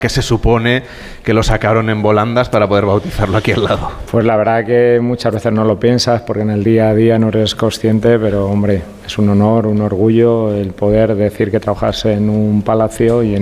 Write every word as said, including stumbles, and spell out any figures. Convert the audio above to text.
que se supone que lo sacaron en volandas para poder bautizarlo aquí al lado. Pues la verdad que muchas veces no lo piensas porque en el día a día no eres consciente, pero hombre, es un honor, un orgullo el poder decir que trabajas en un palacio y en